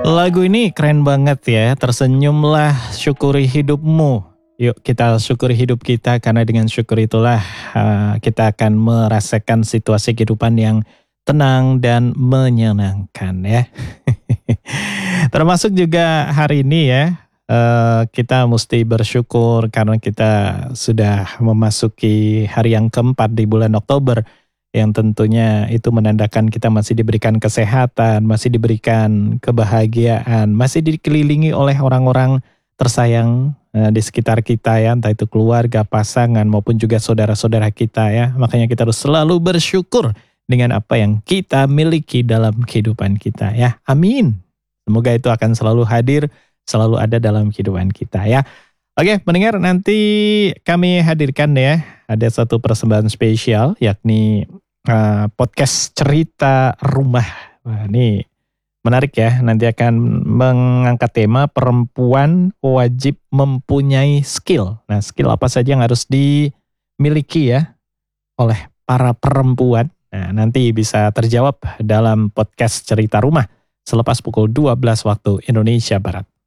Lagu ini keren banget ya, tersenyumlah syukuri hidupmu. Yuk kita syukuri hidup kita karena dengan syukur itulah kita akan merasakan situasi kehidupan yang tenang dan menyenangkan ya. Termasuk juga hari ini ya, kita mesti bersyukur karena kita sudah memasuki hari yang keempat di bulan Oktober. Yang tentunya itu menandakan kita masih diberikan kesehatan, masih diberikan kebahagiaan, masih dikelilingi oleh orang-orang tersayang di sekitar kita ya, entah itu keluarga, pasangan maupun juga saudara-saudara kita ya. Makanya kita harus selalu bersyukur dengan apa yang kita miliki dalam kehidupan kita ya. Amin. Semoga itu akan selalu hadir, selalu ada dalam kehidupan kita ya. Oke, pendengar, nanti kami hadirkan ya, ada satu persembahan spesial yakni podcast cerita rumah. Wah, ini menarik ya, nanti akan mengangkat tema perempuan wajib mempunyai skill. Nah, skill apa saja yang harus dimiliki ya oleh para perempuan. Nah, nanti bisa terjawab dalam podcast cerita rumah selepas pukul 12 waktu Indonesia Barat.